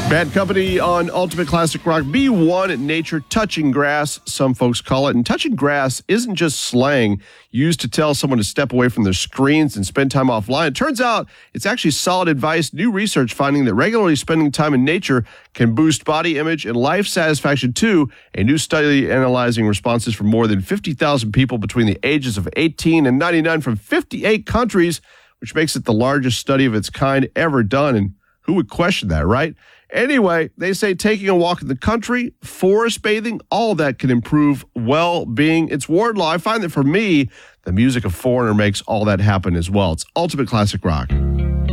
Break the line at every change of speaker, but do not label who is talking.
Bad Company on Ultimate Classic Rock. B1 at nature, touching grass, some folks call it. And touching grass isn't just slang used to tell someone to step away from their screens and spend time offline. It turns out it's actually solid advice. New research finding that regularly spending time in nature can boost body image and life satisfaction too. A new study analyzing responses from more than 50,000 people between the ages of 18 and 99 from 58 countries, which makes it the largest study of its kind ever done. And who would question that, right? Anyway, they say taking a walk in the country, forest bathing, all of that can improve well-being. It's Wardlaw. I find that for me, the music of Foreigner makes all that happen as well. It's Ultimate Classic Rock.